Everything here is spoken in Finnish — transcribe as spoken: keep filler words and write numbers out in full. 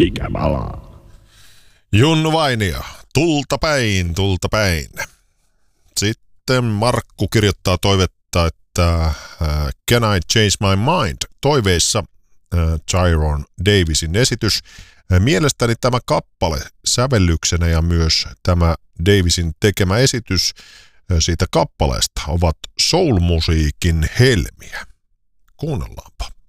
Pikävalaa. Junnu Vainio, tulta päin, tulta päin. Sitten Markku kirjoittaa toivetta, että uh, Can I Change My Mind? Toiveissa uh, Tyrone Davisin esitys. Uh, mielestäni tämä kappale sävellyksenä ja myös tämä Davisin tekemä esitys uh, siitä kappaleesta ovat soul-musiikin helmiä. Kuunnellaanpa.